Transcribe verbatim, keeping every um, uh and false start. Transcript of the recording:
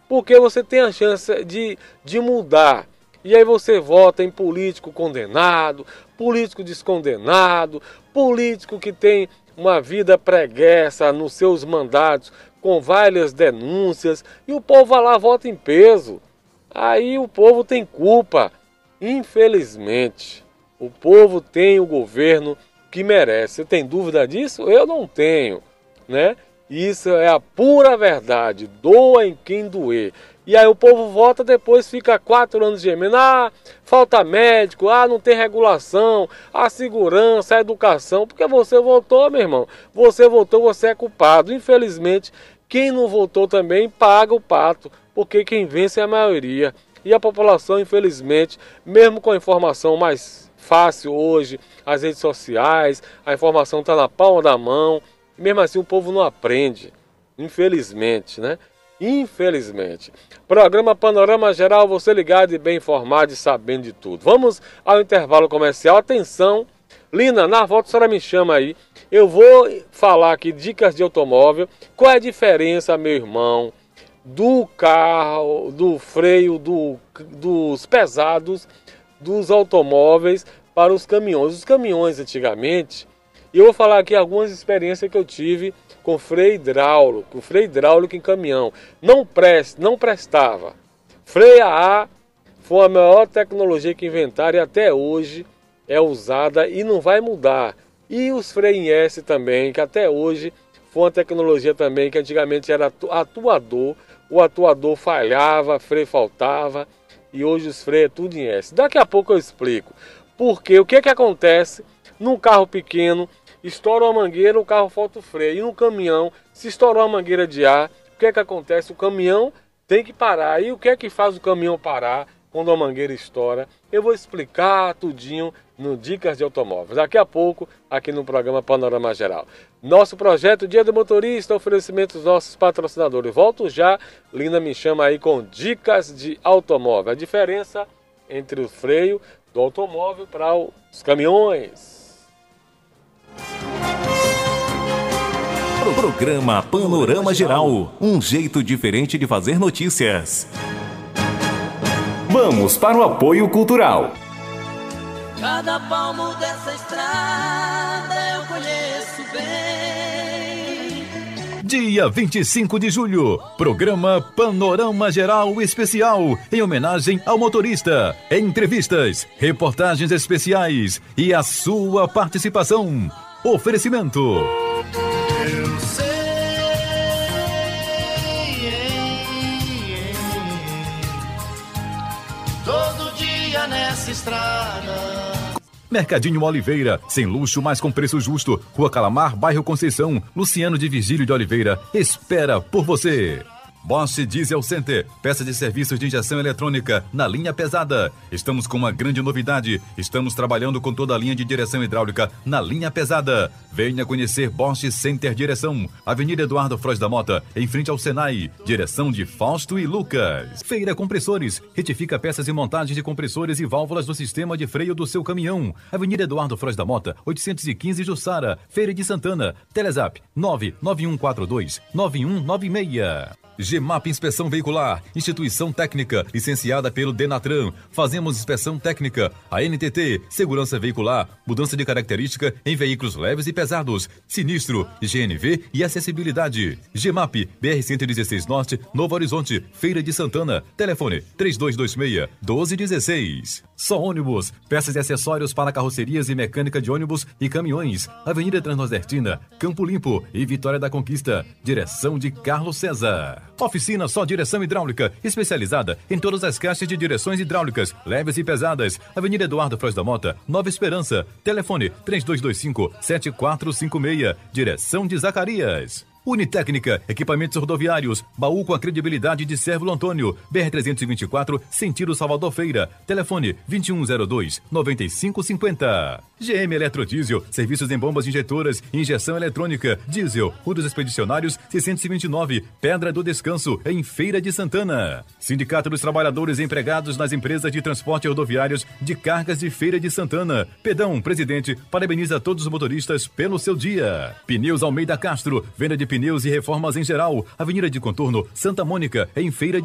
Porque você tem a chance de, de mudar. E aí você vota em político condenado, político descondenado, político que tem uma vida preguiça nos seus mandatos, com várias denúncias, e o povo vai lá, vota em peso. Aí o povo tem culpa. Infelizmente, o povo tem o governo que merece. Você tem dúvida disso? Eu não tenho, né? Isso é a pura verdade. Doa em quem doer. E aí o povo vota, depois fica quatro anos gemendo. Ah, falta médico, ah, não tem regulação, a segurança, a educação. Porque você votou, meu irmão. Você votou, você é culpado. Infelizmente, quem não votou também paga o pato. Porque quem vence é a maioria. E a população, infelizmente, mesmo com a informação mais fácil hoje, as redes sociais, a informação está na palma da mão, mesmo assim o povo não aprende, infelizmente, né? Infelizmente. Programa Panorama Geral, você ligado e bem informado e sabendo de tudo. Vamos ao intervalo comercial. Atenção, Lina, na volta a senhora me chama aí. Eu vou falar aqui dicas de automóvel. Qual é a diferença, meu irmão, do carro, do freio, do, dos pesados, dos automóveis para os caminhões. Os caminhões antigamente, e eu vou falar aqui algumas experiências que eu tive com freio hidráulico, freio hidráulico em caminhão. Não presta, não prestava. Freio a ar foi a maior tecnologia que inventaram e até hoje é usada e não vai mudar. E os freios em S também, que até hoje foi uma tecnologia também que antigamente era atuador, o atuador falhava, freio faltava e hoje os freios é tudo em S. Daqui a pouco eu explico. Porque o que que acontece num carro pequeno, estoura uma mangueira, o carro falta o freio. E no caminhão, se estourar uma mangueira de ar, o que é que acontece? O caminhão tem que parar. E o que é que faz o caminhão parar quando a mangueira estoura? Eu vou explicar tudinho no Dicas de Automóveis. Daqui a pouco, aqui no programa Panorama Geral. Nosso projeto Dia do Motorista, oferecimento dos nossos patrocinadores. Volto já, Lina me chama aí com Dicas de Automóvel. A diferença entre o freio do automóvel para os caminhões. Programa Panorama Geral, um jeito diferente de fazer notícias. Vamos para o apoio cultural. Cada palmo dessa estrada eu conheço bem. Dia vinte e cinco de julho, programa Panorama Geral Especial, em homenagem ao motorista. Entrevistas, reportagens especiais e a sua participação. Oferecimento. Eu sei, todo dia nessa estrada. Mercadinho Oliveira, sem luxo, mas com preço justo. Rua Calamar, bairro Conceição. Luciano de Virgílio de Oliveira espera por você. Bosch Diesel Center, peças de serviços de injeção eletrônica na linha pesada. Estamos com uma grande novidade. Estamos trabalhando com toda a linha de direção hidráulica na linha pesada. Venha conhecer Bosch Center Direção. Avenida Eduardo Frois da Mota, em frente ao Senai. Direção de Fausto e Lucas. Feira Compressores. Retifica peças e montagens de compressores e válvulas do sistema de freio do seu caminhão. Avenida Eduardo Frois da Mota, oitocentos e quinze, Jussara. Feira de Santana. Telezap nove nove um quatro dois nove um nove seis. Gemap Inspeção Veicular, instituição técnica, licenciada pelo Denatran. Fazemos inspeção técnica, a N T T, segurança veicular, mudança de característica em veículos leves e pesados, sinistro, G N V e acessibilidade. Gemap, B R cento e dezesseis Norte, Novo Horizonte, Feira de Santana. Telefone três dois dois seis, um dois um seis. Só Ônibus, peças e acessórios para carrocerias e mecânica de ônibus e caminhões. Avenida Transnordestina, Campo Limpo e Vitória da Conquista. Direção de Carlos César. Oficina Só Direção Hidráulica, especializada em todas as caixas de direções hidráulicas, leves e pesadas. Avenida Eduardo Frois da Mota, Nova Esperança. Telefone três dois dois cinco, sete quatro cinco seis. Direção de Zacarias. Unitécnica, equipamentos rodoviários, baú com a credibilidade de Sérvulo Antônio, B R trezentos e vinte e quatro, sentido Salvador Feira. Telefone vinte e um zero dois, nove cinco cinco zero. G M Eletrodiesel, serviços em bombas injetoras e injeção eletrônica. Diesel, Rua dos Expedicionários, seiscentos e vinte e nove, Pedra do Descanso, em Feira de Santana. Sindicato dos Trabalhadores Empregados nas Empresas de Transporte Rodoviários de Cargas de Feira de Santana. Pedão, presidente, parabeniza todos os motoristas pelo seu dia. Pneus Almeida Castro, venda de pneus e reformas em geral. Avenida de Contorno, Santa Mônica, em Feira de